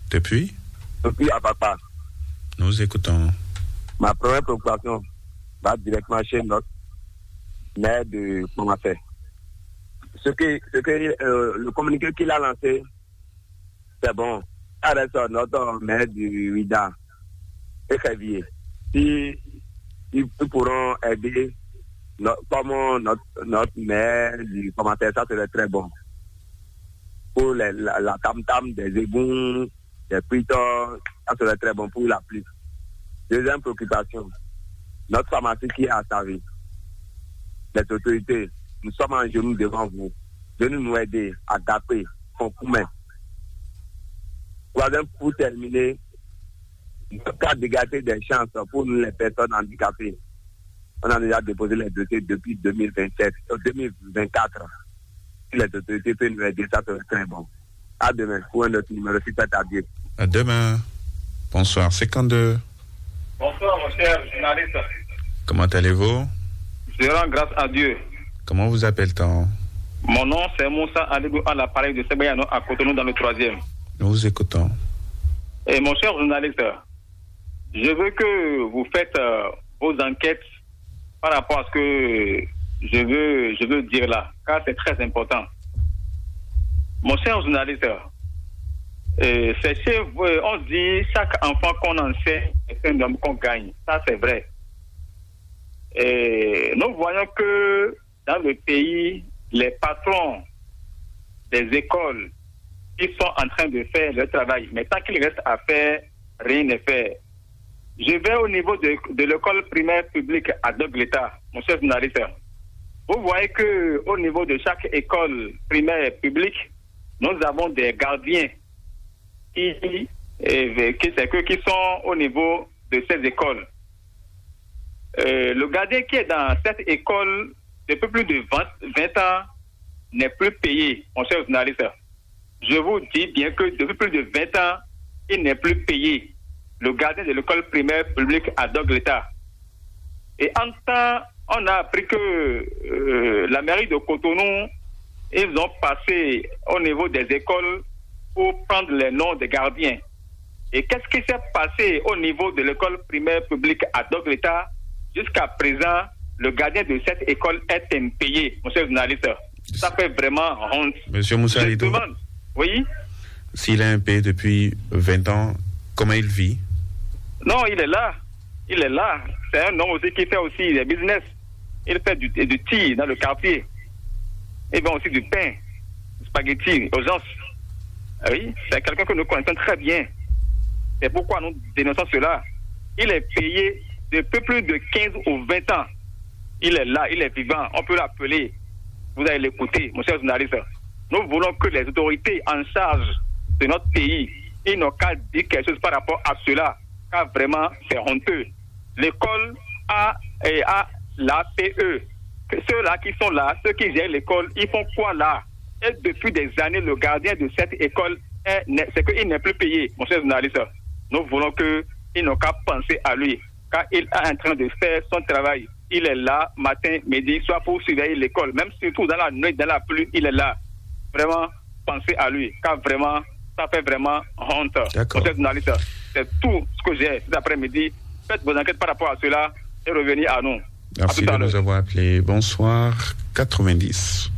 Depuis Apapa. Nous écoutons. Ma première préoccupation va directement chez notre maire de Pomafé. Le communiqué qu'il a lancé, c'est bon. Avec notre maire du Ouida et Xavier, si ils pourront aider comme notre maire du commentaire, ça serait très bon. Pour la tam-tam des égouts, des pritons, ça serait très bon pour la pluie. Deuxième préoccupation, notre pharmacie qui est à sa vie. Les autorités, nous sommes en genoux devant vous. Venez nous aider à taper son coup main. Troisième, pour terminer, notre cas d'égalité des chances pour nous les personnes handicapées. On a déjà déposé les dossiers depuis 2024. Si les autorités peuvent nous aider, ça serait très bon. À demain, pour un autre numéro, si c'est à dire. À demain. Bonsoir, 52. Bonsoir, mon cher journaliste. Comment allez-vous? Je rends grâce à Dieu. Comment vous appelle-t-on? Mon nom, c'est Moussa Alibou à l'appareil de Sebayano à Cotonou dans le 3e. Nous vous écoutons. Et mon cher journaliste, je veux que vous faites vos enquêtes par rapport à ce que je veux dire là, car c'est très important. Mon cher journaliste, on dit chaque enfant qu'on enseigne est un homme qu'on gagne. Ça, c'est vrai. Et nous voyons que dans le pays, les patrons des écoles, ils sont en train de faire leur travail. Mais tant qu'il reste à faire, rien n'est fait. Je vais au niveau de l'école primaire publique à Dogleta, mon cher journaliste. Vous voyez qu'au niveau de chaque école primaire publique, nous avons des gardiens qui sont au niveau de ces écoles. Le gardien qui est dans cette école depuis plus de 20 ans n'est plus payé, mon cher journaliste. Je vous dis bien que depuis plus de 20 ans, il n'est plus payé. Le gardien de l'école primaire publique à Dogleta. Et en temps, on a appris que la mairie de Cotonou, ils ont passé au niveau des écoles pour prendre les noms des gardiens. Et qu'est-ce qui s'est passé au niveau de l'école primaire publique à Dogleta? Jusqu'à présent, le gardien de cette école est impayé, monsieur le journaliste. Ça fait vraiment honte. Monsieur Moussa Alidou, oui? S'il est impayé depuis 20 ans, comment il vit? Non, il est là. Il est là. C'est un homme aussi qui fait aussi des business. Il fait du thé dans le quartier. Il vend aussi du pain, du spaghetti, aux gens. Oui, c'est quelqu'un que nous connaissons très bien. C'est pourquoi nous dénonçons cela. Il est payé depuis plus de 15 ou 20 ans. Il est là, il est vivant. On peut l'appeler. Vous allez l'écouter, mon cher journaliste. Nous voulons que les autorités en charge de notre pays, ils n'ont qu'à dire quelque chose par rapport à cela. Car vraiment, c'est honteux. L'école a l'APE. Ceux-là qui sont là, ceux qui gèrent l'école, ils font quoi là? Et depuis des années, le gardien de cette école, c'est qu'il n'est plus payé, mon cher journaliste. Nous voulons qu'ils n'ont qu'à penser à lui. Car il est en train de faire son travail. Il est là, matin, midi, soit pour surveiller l'école. Même surtout dans la nuit, dans la pluie, il est là. Vraiment, pensez à lui. Car vraiment, ça fait vraiment honte. D'accord. Mon cher journaliste, c'est tout ce que j'ai cet après-midi. Faites vos enquêtes par rapport à cela et revenez à nous. Merci de nous avoir appelés. Bonsoir, 90.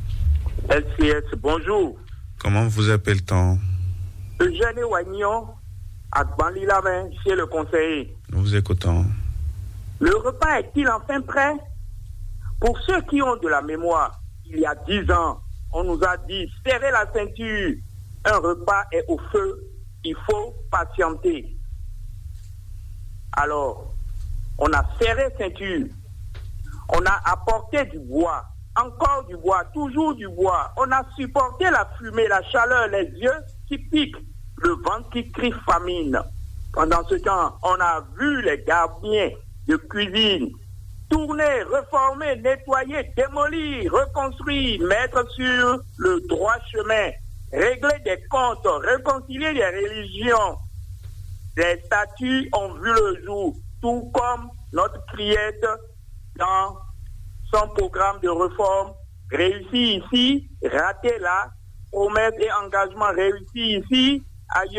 SCS, bonjour. Comment vous appelle-t-on? Eugène Wagnon, à Banlilamin, chez le conseiller. Nous vous écoutons. Le repas est-il enfin prêt? Pour ceux qui ont de la mémoire, il y a 10 ans, on nous a dit serrez la ceinture. Un repas est au feu, il faut patienter. Alors, on a serré ceinture. On a apporté du bois, encore du bois, toujours du bois. On a supporté la fumée, la chaleur, les yeux qui piquent, le ventre qui crie famine. Pendant ce temps, on a vu les gardiens de cuisine tourner, reformer, nettoyer, démolir, reconstruire, mettre sur le droit chemin, régler des comptes, réconcilier les religions. Les statuts ont vu le jour, tout comme notre criette dans son programme de réforme, réussi ici, raté là, promesse et engagement réussi ici, ailleurs.